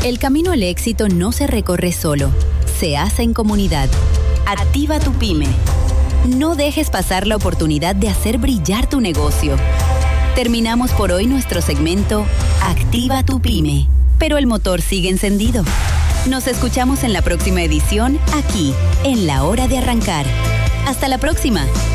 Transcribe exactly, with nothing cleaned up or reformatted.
El camino al éxito no se recorre solo, se hace en comunidad. Activa tu pyme. No dejes pasar la oportunidad de hacer brillar tu negocio. Terminamos por hoy nuestro segmento Activa tu pyme, pero el motor sigue encendido. Nos escuchamos en la próxima edición aquí, en La Hora de Arrancar. Hasta la próxima.